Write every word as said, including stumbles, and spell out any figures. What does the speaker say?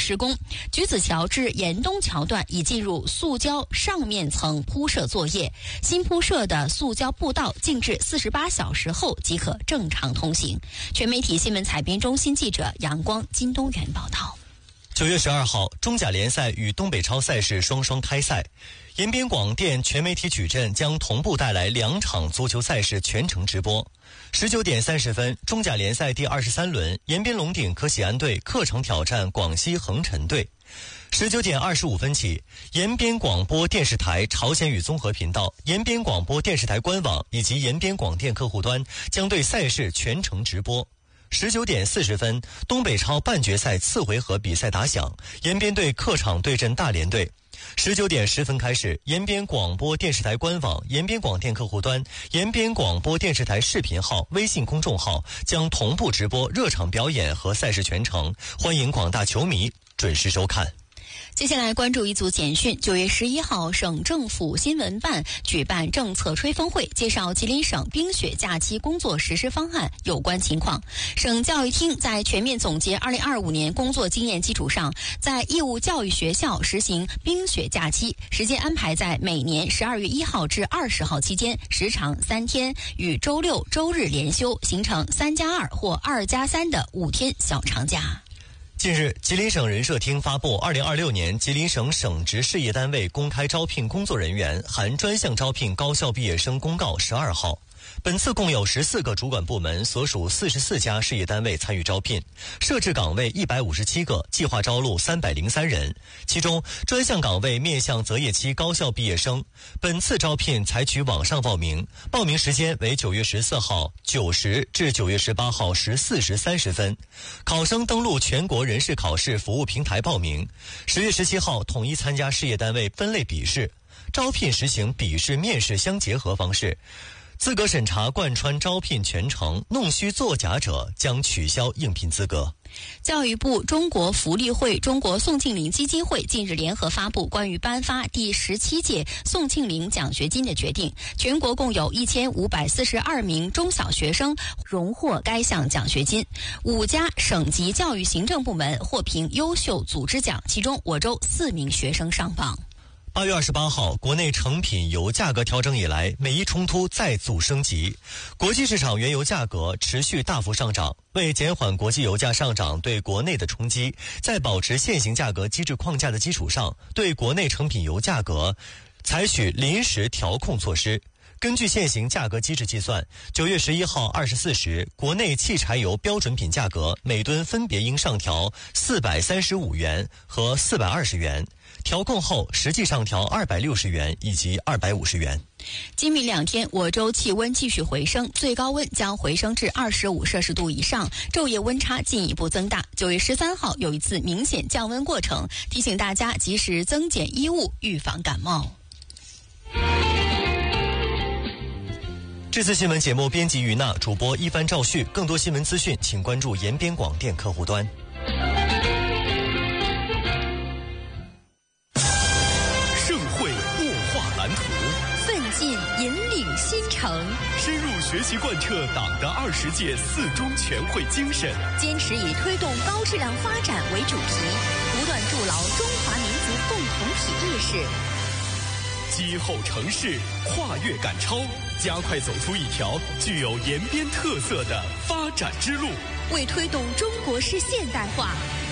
施工，橘子桥至沿东桥段已进入塑胶上面层铺设作业，新铺设的塑胶步道静置四十八小时后即可正常通行。全媒体新闻采编中心记者杨光、金东元报道。 九月十二号，中甲联赛与东北超赛事双双开赛，延边广电全媒体矩阵将同步带来两场足球赛事全程直播。十九点三十分，中甲联赛第二十三轮，延边龙鼎可喜安队客场挑战广西恒辰队。十九点二十五分起，延边广播电视台朝鲜语综合频道、延边广播电视台官网以及延边广电客户端将对赛事全程直播。十九点四十分，东北超半决赛次回合比赛打响，延边队客场对阵大连队。十九点十分开始，延边广播电视台官网、延边广电客户端、延边广播电视台视频号、微信公众号将同步直播热场表演和赛事全程，欢迎广大球迷准时收看。 接下来关注一组简讯。九月十一号，省政府新闻办举办政策吹风会，介绍吉林省冰雪假期工作实施方案有关情况。省教育厅在全面总结二零二五年工作经验基础上，在义务教育学校实行冰雪假期，时间安排在每年十二月一号至二十号期间，时长三天，与周六、周日连休，形成三加二或二加三的五天小长假。 近日，吉林省人社厅发布二零二六年吉林省省直事业单位公开招聘工作人员含专项招聘高校毕业生公告十二号。本次共有十四个主管部门所属四十四家事业单位参与招聘，设置岗位一百五十七个，计划招录三百零三人。其中，专项岗位面向择业期高校毕业生。本次招聘采取网上报名，报名时间为九月十四号九时至九月十八号十四时三十分。考生登录全国人事考试服务平台报名。十月十七号统一参加事业单位分类笔试。招聘实行笔试面试相结合方式。资格审查贯穿招聘全程，弄虚作假者将取消应聘资格。 教育部、中国福利会、中国宋庆龄基金会近日联合发布关于颁发第十七届宋庆龄奖学金的决定，全国共有一千五百四十二名中小学生荣获该项奖学金，五家省级教育行政部门获评优秀组织奖，其中我州四名学生上榜。 八月二十八号，国内成品油价格调整以来，美伊冲突再度升级，国际市场原油价格持续大幅上涨。为减缓国际油价上涨对国内的冲击，在保持现行价格机制框架的基础上，对国内成品油价格采取临时调控措施。根据现行价格机制计算，九月十一号二十四时，国内汽柴油标准品价格每吨分别应上调四百三十五元和四百二十元，调控后实际上调二百六十元以及二百五十元。 今明两天，我州气温继续回升，最高温将回升至二十五摄氏度以上，昼夜温差进一步增大。九月十三号有一次明显降温过程，提醒大家及时增减衣物，预防感冒。 这次新闻节目编辑于娜，主播一帆赵旭。更多新闻资讯，请关注延边广电客户端。 盛会擘画蓝图， 奋进引领新城， 深入学习贯彻党的二十届四中全会精神， 坚持以推动高质量发展为主题，不断筑牢中华民族共同体意识。 击后城市，跨越赶超，加快走出一条具有延边特色的发展之路， 为推动中国式现代化